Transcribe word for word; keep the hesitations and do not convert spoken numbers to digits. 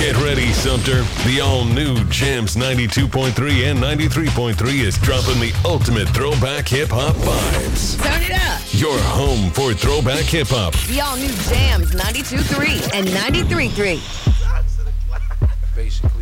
Get ready, Sumter. The all-new Jams ninety-two point three and ninety-three point three is dropping the ultimate throwback hip-hop vibes. Turn it up. Your home for throwback hip-hop. The all-new Jams ninety-two point three and ninety-three point three. Basically.